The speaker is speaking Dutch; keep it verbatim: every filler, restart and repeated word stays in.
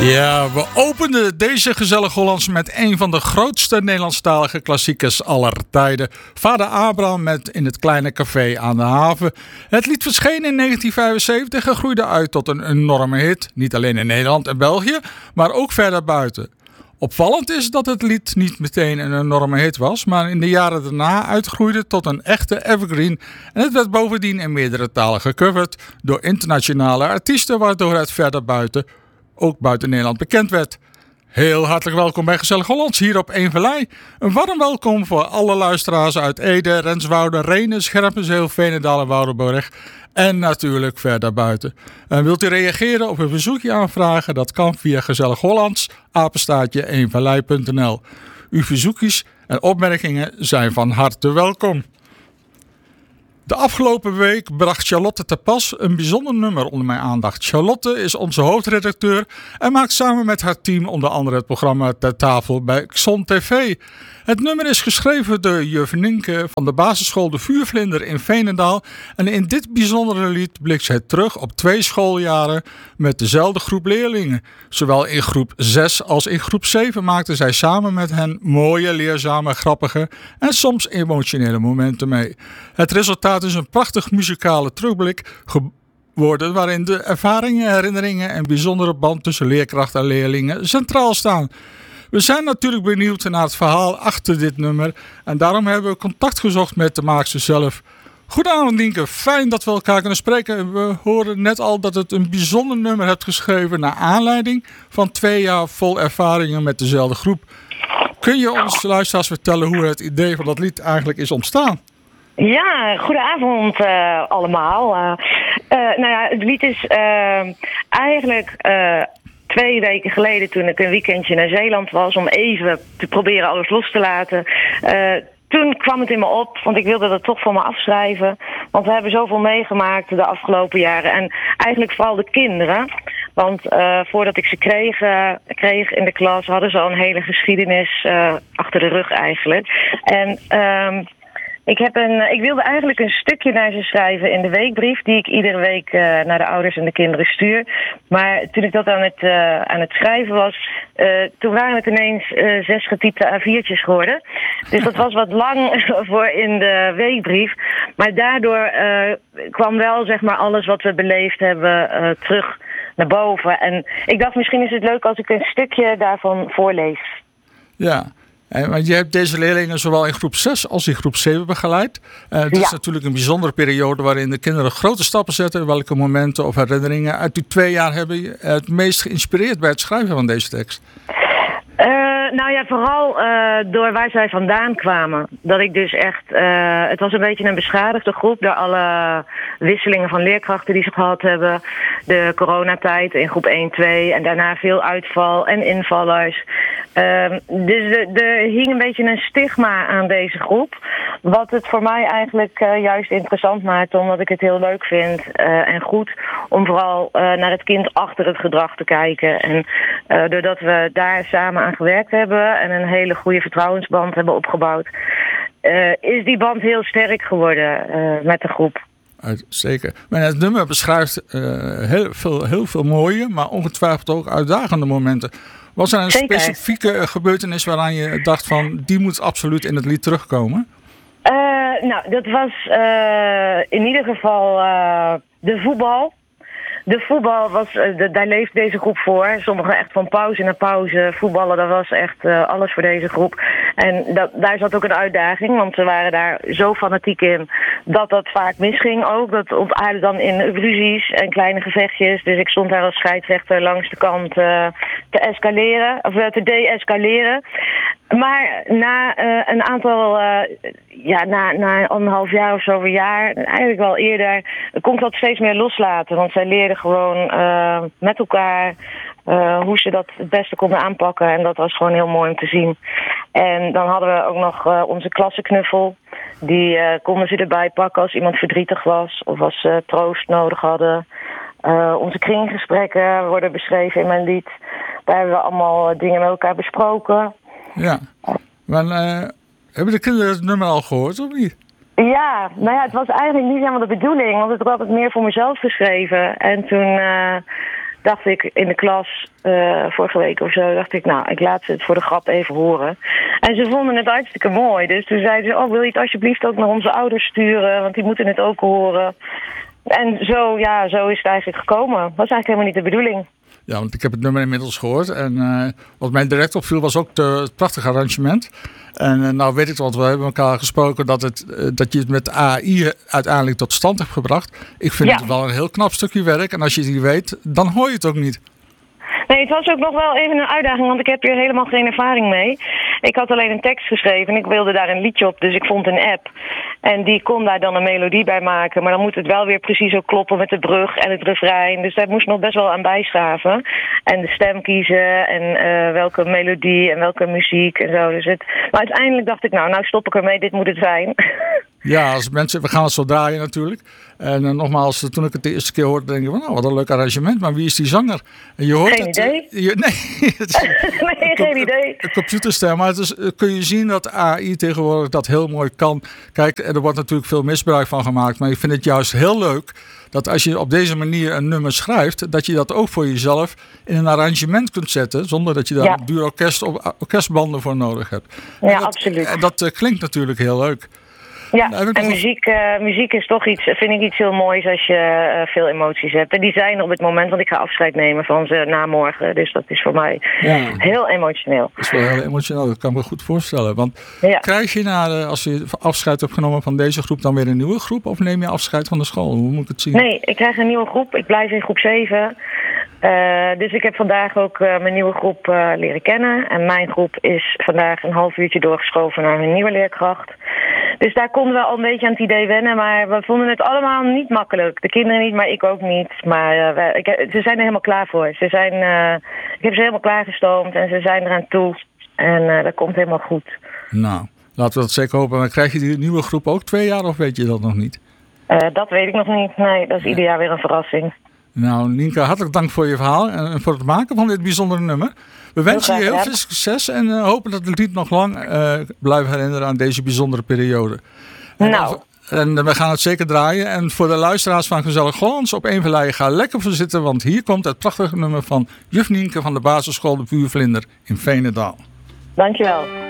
Ja, we openden deze gezellige Hollands met een van de grootste Nederlandstalige klassiekers aller tijden. Vader Abraham met In het kleine café aan de haven. Het lied verscheen in negentien vijfenzeventig en groeide uit tot een enorme hit. Niet alleen in Nederland en België, maar ook verder buiten. Opvallend is dat het lied niet meteen een enorme hit was, maar in de jaren daarna uitgroeide tot een echte evergreen. En het werd bovendien in meerdere talen gecoverd door internationale artiesten, waardoor het verder buiten, ook buiten Nederland, bekend werd. Heel hartelijk welkom bij Gezellig Hollands hier op Eén Vallei. Een warm welkom voor alle luisteraars uit Ede, Renswoude, Rhenen, Scherpenzeel, Veenendaal en Woudenborg. En natuurlijk verder buiten. En wilt u reageren of een verzoekje aanvragen? Dat kan via Gezellig Hollands, apenstaartje eenvallei punt n l. Uw verzoekjes en opmerkingen zijn van harte welkom. De afgelopen week bracht Charlotte te pas een bijzonder nummer onder mijn aandacht. Charlotte is onze hoofdredacteur en maakt samen met haar team onder andere het programma Ter Tafel bij Xon T V. Het nummer is geschreven door juf Nienke van de basisschool De Vuurvlinder in Veenendaal. En in dit bijzondere lied blikt zij terug op twee schooljaren met dezelfde groep leerlingen. Zowel in groep zes als in groep zeven maakte zij samen met hen mooie, leerzame, grappige en soms emotionele momenten mee. Het resultaat is een prachtig muzikale terugblik geworden waarin de ervaringen, herinneringen en bijzondere band tussen leerkracht en leerlingen centraal staan. We zijn natuurlijk benieuwd naar het verhaal achter dit nummer en daarom hebben we contact gezocht met de maakster zelf. Goedenavond Nienke, fijn dat we elkaar kunnen spreken. We horen net al dat het een bijzonder nummer hebt geschreven naar aanleiding van twee jaar vol ervaringen met dezelfde groep. Kun je ons luisteraars vertellen hoe het idee van dat lied eigenlijk is ontstaan? Ja, goedenavond uh, allemaal. Uh, uh, nou ja, het lied is uh, eigenlijk uh, twee weken geleden toen ik een weekendje naar Zeeland was om even te proberen alles los te laten. Uh, toen kwam het in me op, want ik wilde dat toch voor me afschrijven. Want we hebben zoveel meegemaakt de afgelopen jaren. En eigenlijk vooral de kinderen. Want uh, voordat ik ze kreeg, uh, kreeg in de klas hadden ze al een hele geschiedenis uh, achter de rug eigenlijk. En Um, Ik, heb een, ik wilde eigenlijk een stukje naar ze schrijven in de weekbrief die ik iedere week uh, naar de ouders en de kinderen stuur. Maar toen ik dat aan het, uh, aan het schrijven was, uh, toen waren het ineens uh, zes getypte A viertjes geworden. Dus dat was wat lang voor in de weekbrief. Maar daardoor uh, kwam wel zeg maar alles wat we beleefd hebben uh, terug naar boven. En ik dacht misschien is het leuk als ik een stukje daarvan voorlees. Ja. Want je hebt deze leerlingen zowel in groep zes als in groep zeven begeleid. Uh, het is ja. natuurlijk een bijzondere periode waarin de kinderen grote stappen zetten. Welke momenten of herinneringen uit die twee jaar hebben je het meest geïnspireerd bij het schrijven van deze tekst? Uh, nou ja, vooral uh, door waar zij vandaan kwamen. Dat ik dus echt, uh, het was een beetje een beschadigde groep door alle wisselingen van leerkrachten die ze gehad hebben. De coronatijd in groep één, twee en daarna veel uitval en invallers. Uh, dus er hing een beetje een stigma aan deze groep. Wat het voor mij eigenlijk uh, juist interessant maakt, omdat ik het heel leuk vind uh, en goed om vooral uh, naar het kind achter het gedrag te kijken. En uh, doordat we daar samen aan gewerkt hebben en een hele goede vertrouwensband hebben opgebouwd, uh, is die band heel sterk geworden uh, met de groep. Zeker. Maar het nummer beschrijft uh, heel, veel, heel veel mooie, maar ongetwijfeld ook uitdagende momenten. Was er een Zeker. specifieke gebeurtenis waaraan je dacht van die moet absoluut in het lied terugkomen? Uh, nou, dat was uh, in ieder geval uh, de voetbal. De voetbal was, uh, de, daar leeft deze groep voor. Sommigen echt van pauze naar pauze voetballen, dat was echt uh, alles voor deze groep. En dat, daar zat ook een uitdaging, want ze waren daar zo fanatiek in dat dat vaak misging ook. Dat ontaarde dan in ruzies en kleine gevechtjes. Dus ik stond daar als scheidsrechter langs de kant uh, te escaleren, of uh, te de-escaleren. Maar na uh, een aantal, uh, ja, na, na anderhalf jaar of zo, een jaar, eigenlijk wel eerder, kon ik dat steeds meer loslaten. Want zij leerden gewoon uh, met elkaar uh, hoe ze dat het beste konden aanpakken. En dat was gewoon heel mooi om te zien. En dan hadden we ook nog uh, onze klassenknuffel. Die uh, konden ze erbij pakken als iemand verdrietig was of als ze troost nodig hadden. Uh, onze kringgesprekken worden beschreven in mijn lied. Daar hebben we allemaal dingen met elkaar besproken. Ja, maar uh, hebben de kinderen het nummer al gehoord of niet? Ja, nou ja, het was eigenlijk niet helemaal de bedoeling, want ik had het meer voor mezelf geschreven. En toen uh, dacht ik in de klas, uh, vorige week of zo, dacht ik, nou, ik laat ze het voor de grap even horen. En ze vonden het hartstikke mooi. Dus toen zeiden ze, oh, wil je het alsjeblieft ook naar onze ouders sturen? Want die moeten het ook horen. En zo, ja, zo is het eigenlijk gekomen. Dat was eigenlijk helemaal niet de bedoeling. Ja, want ik heb het nummer inmiddels gehoord. En uh, wat mij direct opviel was ook de, het prachtige arrangement. En uh, nou weet ik wat, we hebben elkaar gesproken dat, het, uh, dat je het met A I uiteindelijk tot stand hebt gebracht. Ik vind ja. het wel een heel knap stukje werk. En als je het niet weet, dan hoor je het ook niet. Nee, het was ook nog wel even een uitdaging, want ik heb hier helemaal geen ervaring mee. Ik had alleen een tekst geschreven en ik wilde daar een liedje op, dus ik vond een app. En die kon daar dan een melodie bij maken, maar dan moet het wel weer precies ook kloppen met de brug en het refrein. Dus daar moest nog best wel aan bijschaven. En de stem kiezen en uh, welke melodie en welke muziek en zo. Dus het... Maar uiteindelijk dacht ik, nou, nou stop ik ermee, dit moet het zijn. Ja, als mensen, we gaan het zo draaien natuurlijk. En uh, nogmaals, toen ik het de eerste keer hoorde, denk ik van, nou, wat een leuk arrangement. Maar wie is die zanger? En je hoort geen het, idee. Uh, je, nee, het is, nee een, geen idee. Een computerstem. Maar het is, uh, kun je zien dat A I tegenwoordig dat heel mooi kan. Kijk, er wordt natuurlijk veel misbruik van gemaakt. Maar ik vind het juist heel leuk dat als je op deze manier een nummer schrijft, dat je dat ook voor jezelf in een arrangement kunt zetten. Zonder dat je daar ja. een duur orkest of orkestbanden voor nodig hebt. Ja, en dat, absoluut. En dat uh, klinkt natuurlijk heel leuk. Ja, en muziek, uh, muziek is toch iets, vind ik iets heel moois als je uh, veel emoties hebt. En die zijn er op het moment, want ik ga afscheid nemen van ze na morgen. Dus dat is voor mij ja. heel emotioneel. Dat is wel heel emotioneel, dat kan ik me goed voorstellen. Want ja. krijg je na de, als je afscheid hebt genomen van deze groep dan weer een nieuwe groep? Of neem je afscheid van de school? Hoe moet ik het zien? Nee, ik krijg een nieuwe groep. Ik blijf in groep zeven. Uh, dus ik heb vandaag ook uh, mijn nieuwe groep uh, leren kennen. En mijn groep is vandaag een half uurtje doorgeschoven naar mijn nieuwe leerkracht. Dus daar konden we al een beetje aan het idee wennen. Maar we vonden het allemaal niet makkelijk. De kinderen niet, maar ik ook niet. Maar uh, we, ik, ze zijn er helemaal klaar voor. Ze zijn, uh, ik heb ze helemaal klaargestoomd en ze zijn eraan toe. En uh, dat komt helemaal goed. Nou, laten we dat zeker hopen. Maar krijg je die nieuwe groep ook twee jaar of weet je dat nog niet? Uh, dat weet ik nog niet. Nee, dat is ja. ieder jaar weer een verrassing. Nou, Nienke, hartelijk dank voor je verhaal en voor het maken van dit bijzondere nummer. We wensen je heel veel succes en uh, hopen dat het lied nog lang uh, blijft herinneren aan deze bijzondere periode. En, nou. en we gaan het zeker draaien. En voor de luisteraars van Gezellig Hollands op één Vallei, ga lekker voor zitten, want hier komt het prachtige nummer van juf Nienke van de basisschool De Vuurvlinder in Veenendaal. Dankjewel.